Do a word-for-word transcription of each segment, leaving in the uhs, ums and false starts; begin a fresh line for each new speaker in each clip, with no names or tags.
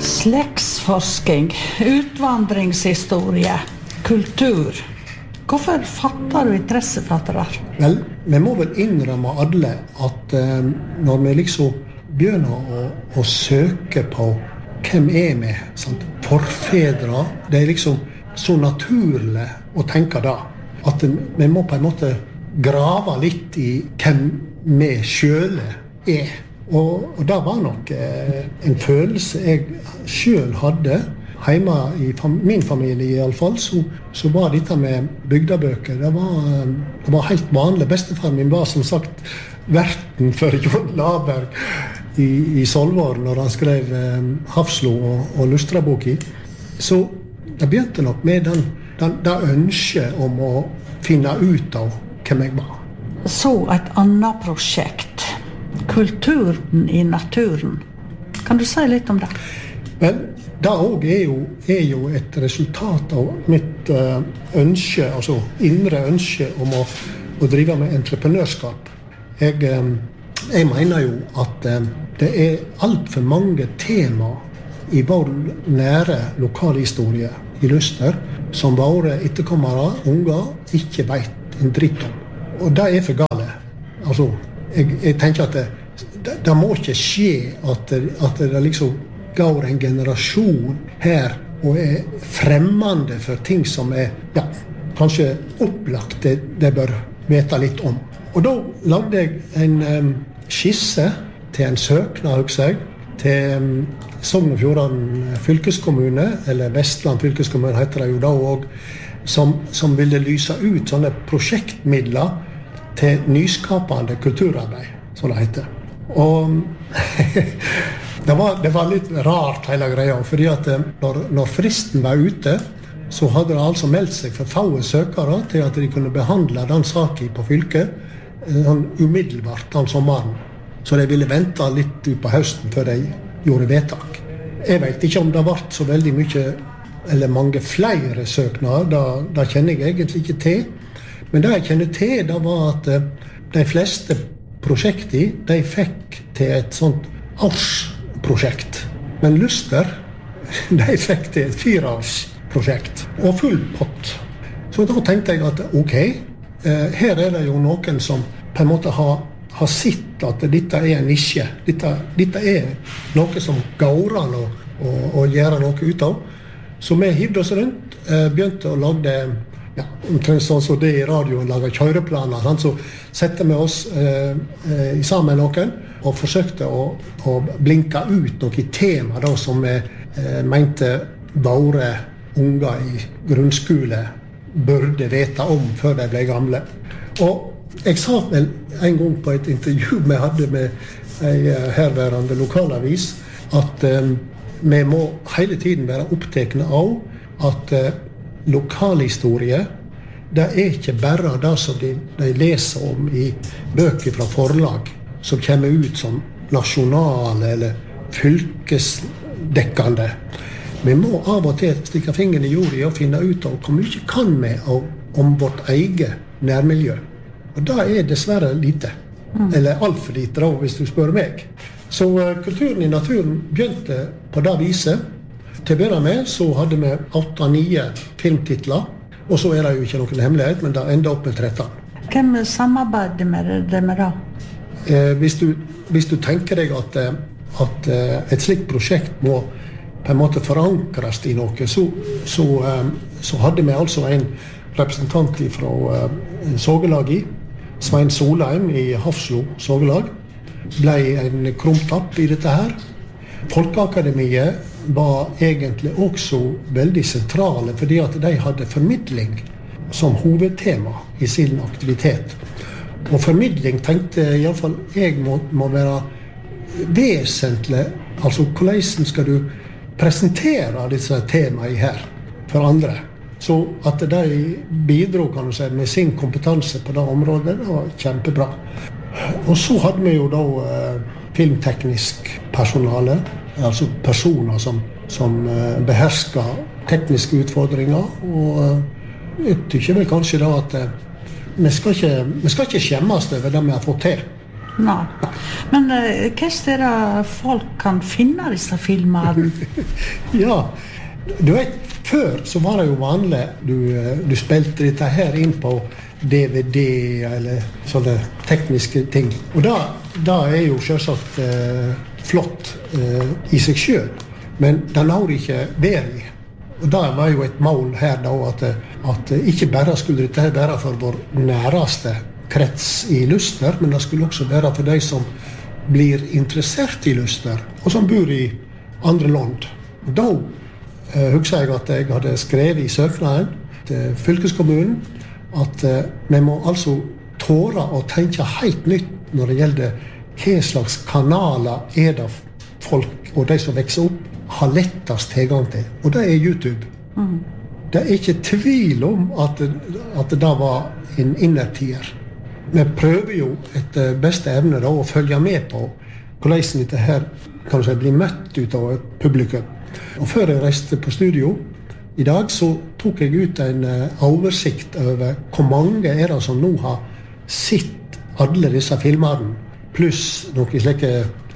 Slektsforsking, utvandringshistorie, kultur. Hvorfor fatter du interesse for dette der?
Vel, vi må vel innrømme alle at eh, når vi liksom begynner å, å søke på hvem er vi, sant? Forfedre, det er liksom så naturlig å tenke da, at vi må på en måte grave litt i hvem vi selv er. Og, og det var nok eh, en følelse jeg selv hadde. Hjemme i fam- min familie i alle fall, så, så var dette med bygdabøker. Det var, eh, det var helt vanlig. Bestefar min var som sagt verten for Jon Laberg i, i Solvår når han skrev eh, Hafslo og, og Lustraboki. Så det begynte nok med den, den, den ønsket om å finne ut av hvem jeg var.
Så et annet prosjekt. Kulturen i naturen. Kan du si litt om det?
Men det også er jo, er jo et resultat av mitt uh, ønske, altså indre ønske om å, å drive med entreprenørskap. Jeg, um, jeg mener jo at um, det er alt for mange tema i vår nære lokalhistorie i Luster som våre etterkommere, unger, ikke vet en dritt om. Og det er for gale. Altså, jeg, jeg tenker at det, det, det må ikke skje at det, at det liksom går en generasjon her og er fremmende for ting som er ja, kanskje opplagt det, det bør vite litt om. Og da lagde jeg en um, skisse til en søknad, husker jeg, til um, Sogn og Fjordane fylkeskommune, eller Vestland fylkeskommune heter det jo da også, som, som ville lyse ut sånne prosjektmidler til nyskapende kulturarbeid, som det heter. Og det, var, det var litt rart hele greia, fordi at når, når fristen var ute, så hadde det altså meldt seg for få søkere til at de kunne behandle den saken på fylket sånn umiddelbart den sommeren. Så de ville vente litt ut på høsten før de gjorde vedtak. Jeg vet ikke om det ble så veldig mye, eller mange flere søknader, da, da kjenner jeg egentlig ikke til. Men det jeg kjenner til, det var at de fleste prosjekter, de fikk til et sånt årsprosjekt. Men Luster, de fikk til et fireårsprosjekt, og full pott. Så da tenkte jeg at ok, her er det jo noen som på en måte har, har sett at dette er en nisje. Dette, dette er noe som går an å, å, å gjøre noe ut av. Så vi hivde oss rundt, begynte å lage ja, omtrent sånn som det i radioen lager kjøreplaner, sant? Så sette vi oss eh, eh, sammen med noen og forsøkte å, å blinke ut noen tema da, som vi eh, mente våre unger i grunnskole burde vite om før de ble gamle. Og jeg sa vel en gang på et intervju vi hadde med en herværende lokalavis at eh, vi må hele tiden være opptekne av at eh, lokalhistorie, det er ikke bare det som de, de leser om i bøker fra forlag, som kommer ut som nasjonale eller fylkesdekkende. Vi må av og til stikke fingeren i jorda og finne ut av hvor mye kan vi av, om vårt eget nærmiljø. Og det er dessverre lite. Mm. Eller alt for lite, da, hvis du spør meg. Så uh, kulturen i naturen begynte på det viset. Til å begynne med så hadde vi åtte-ni filmtitler, og så er det jo ikke noen hemmelighet, men det enda opp med tretten.
Hvem samarbeider med det med da?
Eh, hvis, du, hvis du tenker deg at, at et slikt prosjekt må på en måte forankres i noe, så, så, så hadde vi altså en representant fra uh, Sågelaget, Svein Solheim i Hafslo Sågelag, ble en krumtapp i dette her. Folkeakademiet var egentlig også veldig sentrale, fordi at de hadde formidling som hovedtema i sin aktivitet. Og formidling tenkte i alle fall jeg må, må være vesentlig, altså hvordan skal du presentere disse temaene her for andre. Så at de bidro, kan du si, med sin kompetanse på det området, det var kjempebra. Og så hadde vi jo da eh, filmteknisk personale, altså personer som, som eh, behersker tekniske utfordringer, og eh, jeg tykker vel kanskje da at eh, vi, skal ikke, vi skal ikke skjemmes over det vi har fått til.
Nei. Men uh, hva er det folk kan finne disse filmene?
Ja, du vet, før så var det jo vanlig, du, du spilte dette her inn på D V D eller sånne tekniske ting. Og da, da er jo selvsagt eh, flott eh, i seg selv, men det lar ikke være i. Og da var jo et mål her da, at, at ikke bare skulle dette her være for vår næreste krets i Luster, men det skulle også være for de som blir interessert i Luster, og som bor i andre land. Og da eh, husker jeg at jeg hadde skrevet i søknaden til fylkeskommunen at eh, vi må altså tåre å tenke helt nytt når det gjelder hva slags kanaler er det folk og de som vokser opp har lettest tilgang til. Og det er YouTube. Mm. Det er ikke tvil om at, at det da var en innertier. Vi prøver jo etter beste evne da, å følge med på hvordan dette her kan du si, blir møtt ut av et publikum. Og før jeg reiste på studio i dag, så tok jeg ut en uh, oversikt over hvor mange er det som nå har sett alle disse filmene, pluss noen slike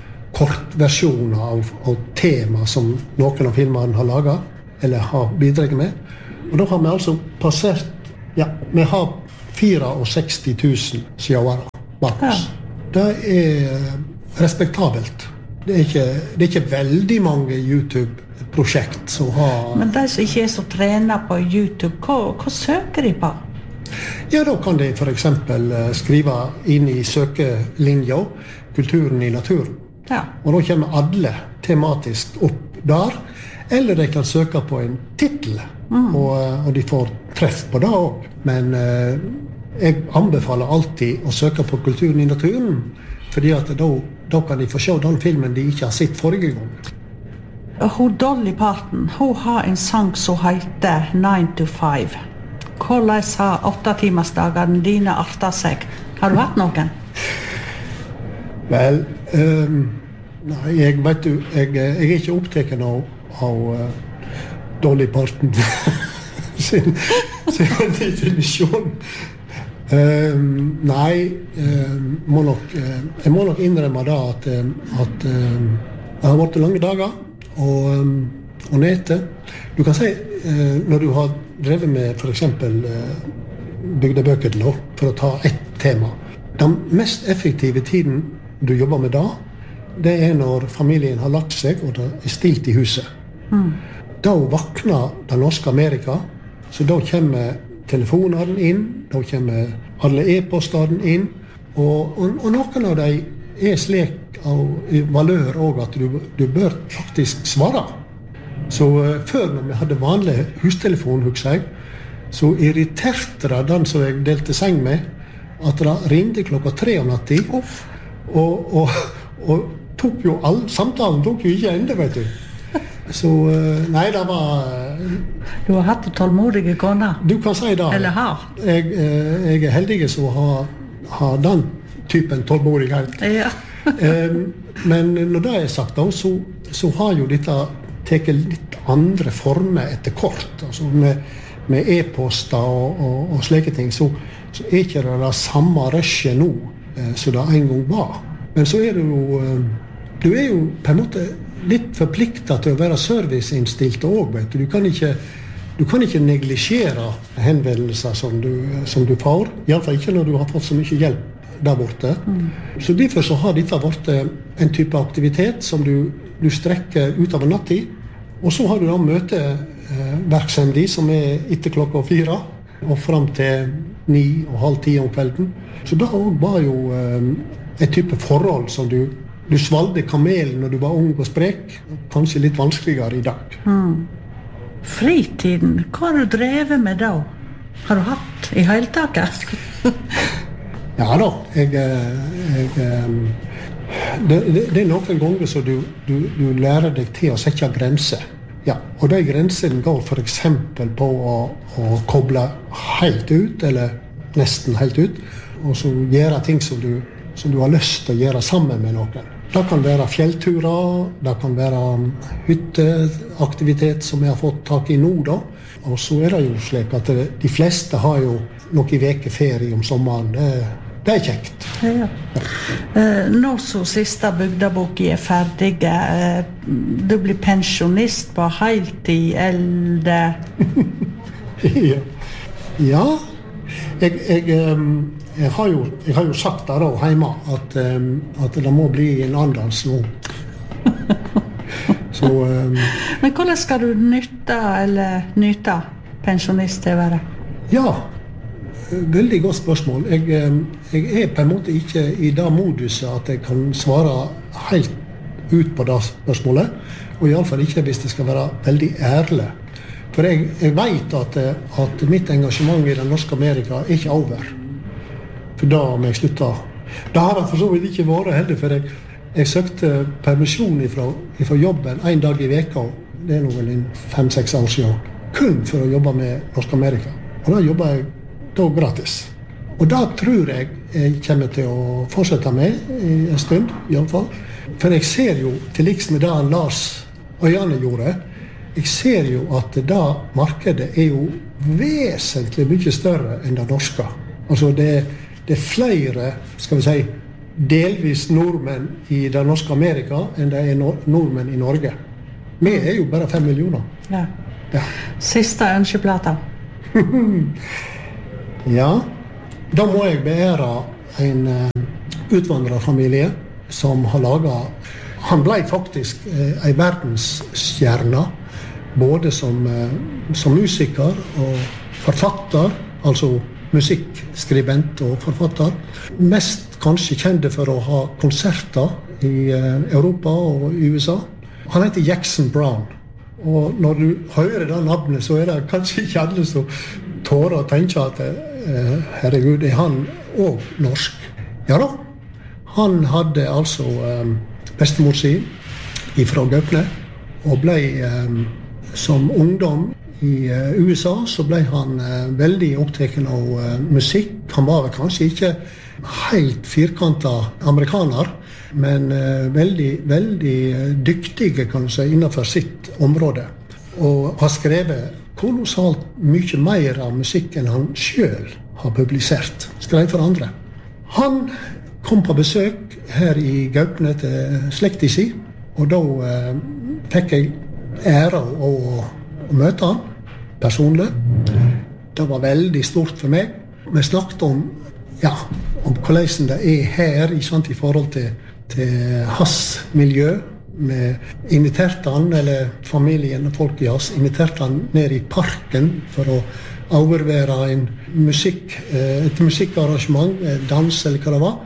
kortversjoner av, av tema som noen av filmene har laget, eller har bidraget med. Og da har vi altså passert, ja, vi har sekstifire tusen seere bak oss. Ja. Det er respektabelt. Det er ikke, det er ikke veldig mange YouTube-prosjekt som har...
Men de som ikke er så trenet på YouTube, hva, hva søker de på?
Ja, da kan de for eksempel skrive inn i søkelinja kulturen i naturen.
Ja. Og
da kommer alle tematisk opp der, eller de kan søke på en titel, mm. og, og de får treff på det også. Men eh, jeg anbefaler alltid å søke på kulturen i naturen, fordi at da, da kan de få se den filmen de ikke har sett forrige gang.
Hun Dolly Parton, hun har en sang som heter nine to five. Hvordan har åttetimersdagene dine artet seg? Har du hatt noen?
Vel, um, nei, jeg vet du, jeg, jeg er ikke opptatt av, av uh, Dolly Parton sin, sin definisjon. Um, nei, um, må nok, um, jeg må nok innrømme da at, um, at um, det har vært lange dager og, um, og nete. Du kan si, uh, når du har drevet med for eksempel uh, bygdebøker nå, for å ta ett tema, den mest effektive tiden du jobber med da, det er når familien har lagt seg og det er stilt i huset. Mm. Da vakner det norske Amerika, så da kommer telefonene inn, da kommer alle e-postene inn, og, og, og noen av dem er slik av valør også at du, du bør faktisk svare. Så uh, før når vi hadde vanlig hustelefon, husker jeg, så irriterte det den som jeg delte seng med, at det ringte klokka tre om natten, og, og, og tok jo all, samtalen tok jo ikke enda, vet du. Så, nei, det var...
Du har hatt tålmodige koner?
Du kan si det.
Eller har?
Jeg, jeg er heldig som har, har den typen tålmodighet.
Ja.
Men når det er sagt da, så, så har jo dette tatt litt andre former etter kort. Altså med, med e-poster og, og, og slike ting, så, så er ikke det det samme rushet nå som det en gang var. Men så er det jo... Du er jo på en måte litt forpliktet til å være serviceinnstilt også, vet du. Du kan ikke, du kan ikke neglisjere henvendelser som du, som du får. I alle fall ikke når du har fått så mye hjelp der borte. Mm. Så derfor så har dette vært en type aktivitet som du, du strekker ut av natten. Og så har du da møteverksemd som er etter klokka fire og frem til ni og halv ti om kvelden. Så det var jo et type forhold som du Du svalgte kamelen når du var ung og sprek. Kanskje litt vanskeligere i dag.
Mm. Fritiden, hva har du drevet med da? Har du hatt i hele taket?
Ja da. Jeg, jeg, det, det, det er noen ganger så du, du, du lærer deg til å sette grenser. Ja, og de grensene går for eksempel på å, å koble helt ut, eller nesten helt ut, og så gjøre ting som du, som du har lyst til å gjøre sammen med noen. Det kan være fjellturer, det kan være hytteaktivitet som jeg har fått tak i nå da. Og så er det jo slik at de fleste har jo noen vekeferie om sommeren. Det, det er kjekt.
Ja. Eh, nå så siste bygdeboken er ferdig, eh, du blir pensjonist på heltid, eller?
ja. ja, jeg, jeg, jeg, har jo, jeg har jo sagt der da hjemme at, at det må bli en andans nå. Så, um,
Men hvordan skal du nytte eller nyte pensjonist til å være?
Ja, veldig godt spørsmål. Jeg, jeg er på en måte ikke i det moduset at jeg kan svare helt ut på det spørsmålet, og i alle fall ikke hvis det skal være veldig ærlig. For jeg, jeg vet at, at mitt engasjement i den norske Amerika er ikke over. For da må jeg slutte. Det har det for så vidt ikke vært heller, for jeg Jeg søkte permisjon ifra, ifra jobben en dag i veka, det er noe en fem-seks år siden, kun for å jobbe med Norsk Amerika. Og da jobber jeg da gratis. Og da tror jeg jeg kommer til å fortsette med i en stund, i alle fall. For jeg ser jo, til liks med det Lars Øyane gjorde, jeg ser jo at det markedet er jo vesentlig mye større enn det norske. Altså det, det er flere, skal vi si, delvis nordmenn i det norske Amerika enn det er nordmenn i Norge. Vi er jo bare fem millioner.
Ja.
Ja.
Siste ønskeplata.
ja, da må jeg beære en uh, utvandrerfamilie som har laget, han ble faktisk uh, en verdensstjerne, både som, uh, som musiker og forfatter, altså musikkskribent og forfatter. Mest kanskje kjente for å ha konserter i uh, Europa og i U S A. Han heter Jackson Browne. Og når du hører det navnet, så er det kanskje ikke alle som tårer å tenke at uh, herregud, er han også norsk? Ja da. Han hadde altså um, bestemor si fra Gaupne, og ble um, som ungdom i uh, U S A, så ble han uh, veldig opptatt av uh, musikk. Han var vel kanskje ikke helt firkantet amerikaner, men uh, veldig, veldig dyktige kan du si, innenfor sitt område. Og har skrevet kolossalt mye mer av musikk enn han selv har publisert. Skrev for andre. Han kom på besøk her i Gaupne til slekta si, og da uh, fikk jeg ære å, å møte han personlig. Det var veldig stort for meg. Vi snakket om ja, om hvordan det er her i, sant, i forhold til, til hans miljø. Vi inviterte han, eller familien og folk i hans, inviterte han ned i parken for å overvære en musikk, et musikkarrangement, dans eller hva det var.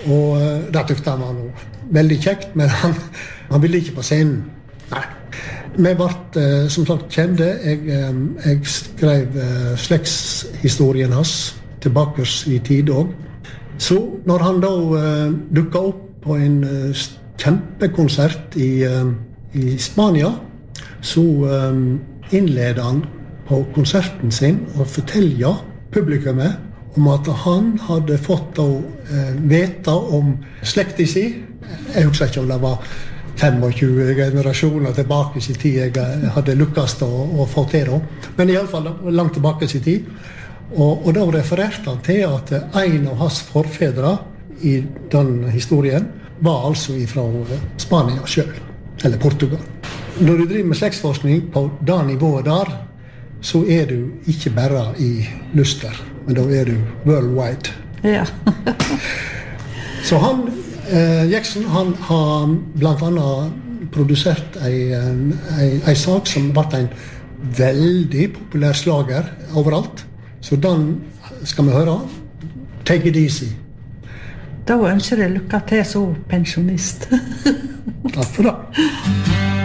Og det tykte han var noe veldig kjekt, men han, han ville ikke på scenen. Nei. Vi ble, som sagt, kjente. Jeg, jeg skrev slektshistorien hans tilbake i tid også. Så når han da uh, dukket opp på en uh, kjempekonsert i, uh, i Spania, så um, innledet han på konserten sin og fortalte publikummet om at han hadde fått da, uh, vite om slekta si. Jeg husker ikke om det var tjuefem generasjoner tilbake i tid jeg hadde lukkast å, å få til da. Men i alle fall langt tilbake i tid. Og, og da refererte han til at en av hans forfedre i den historien var altså fra Spania selv, eller Portugal. Når du driver med slektsforskning på det nivået der, så er du ikke bare i Luster, men da er du worldwide.
Ja.
Så han, eh, Jackson, han har blant annet produsert en, en, en sak som ble en veldig populær slager overalt. Så den skal vi høre. Take it easy.
Da ønsker jeg lykke til som pensjonist.
Takk for det.